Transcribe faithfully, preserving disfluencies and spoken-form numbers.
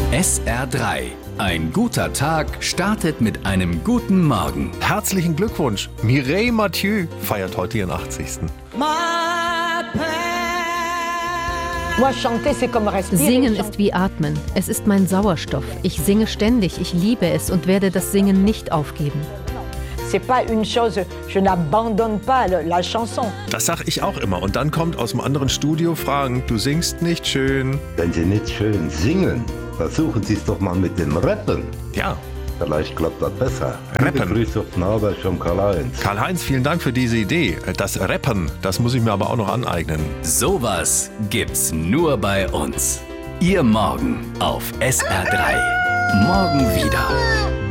S R drei. Ein guter Tag startet mit einem guten Morgen. Herzlichen Glückwunsch. Mireille Mathieu feiert heute ihren achtzigsten. Singen ist wie Atmen. Es ist mein Sauerstoff. Ich singe ständig. Ich liebe es und werde das Singen nicht aufgeben. Das sag ich auch immer. Und dann kommt aus dem anderen Studio Fragen, du singst nicht schön. Wenn Sie nicht schön singen, versuchen Sie es doch mal mit dem Rappen. Ja. Vielleicht klappt das besser. Rappen. Grüße auf Naber von Karl-Heinz. Karl-Heinz, vielen Dank für diese Idee. Das Rappen, das muss ich mir aber auch noch aneignen. Sowas gibt's nur bei uns. Ihr Morgen auf S R drei. Morgen wieder.